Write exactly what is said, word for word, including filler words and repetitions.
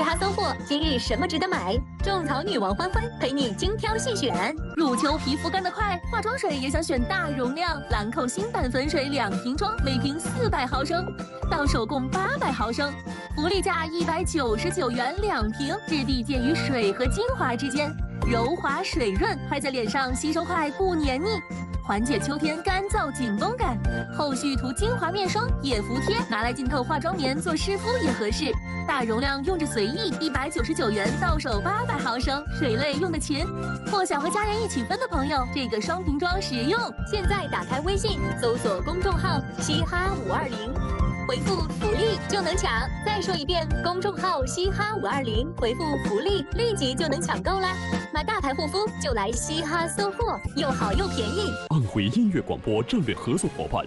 哈搜货今日什么值得买？种草女王欢欢陪你精挑细选。 乳球皮肤干得快，化妆水也想选大容量。兰蔻新版粉水两瓶装，每瓶四百毫升，到手共八百毫升，福利价一百九十九元两瓶，质地介于水和精华之间，柔滑水润，拍在脸上吸收快不黏腻。缓解秋天干燥紧绷感，后续涂精华面霜也服帖，拿来浸透化妆棉做湿敷也合适。大容量用着随意，一百九十九元到手八百毫升，水类用的勤，或想和家人一起分的朋友，这个双瓶装实用。 现在打开微信，搜索公众号嘻哈五二零，回复福利就能抢。再说一遍，公众号嘻哈五二零，回复福利，立即就能抢购啦！买大牌护肤就来嘻哈搜货，又好又便宜。 安徽音乐广播战略合作伙伴